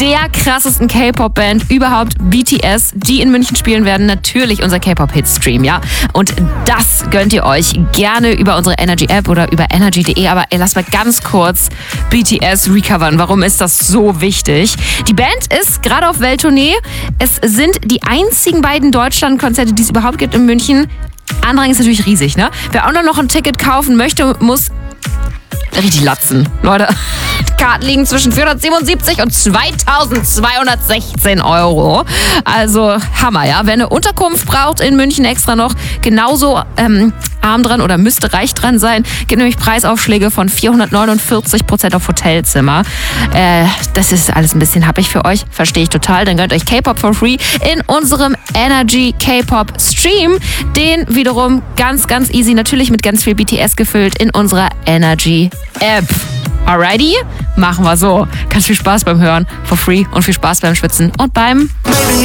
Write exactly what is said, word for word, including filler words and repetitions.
der krassesten K-Pop-Band überhaupt, B T S, die in München spielen werden. Natürlich unser K-Pop-Hit-Stream, ja. Und das gönnt ihr euch gerne über unsere Energy-App oder über energy punkt de. Aber ey, lasst mal ganz kurz B T S recovern. Warum ist das so wichtig? Die Band ist gerade auf Welttournee. Es sind die einzigen beiden Deutschland-Konzerte, die es überhaupt gibt in München. Andrang ist natürlich riesig, ne? Wer auch noch ein Ticket kaufen möchte, muss richtig latzen. Leute, Karten liegen zwischen vierhundertsiebenundsiebzig und zweitausendzweihundertsechzehn Euro. Also Hammer, ja. Wer eine Unterkunft braucht in München extra noch, genauso ähm, arm dran oder müsste reich dran sein, gibt nämlich Preisaufschläge von vierhundertneunundvierzig Prozent auf Hotelzimmer. Äh, das ist alles ein bisschen happig für euch, verstehe ich total. Dann gönnt euch K-Pop for free in unserem Energy K-Pop Stream. Den wiederum ganz, ganz easy, natürlich mit ganz viel B T S gefüllt in unserer Energy App. Alrighty, machen wir so. Ganz viel Spaß beim Hören, for free und viel Spaß beim Schwitzen und beim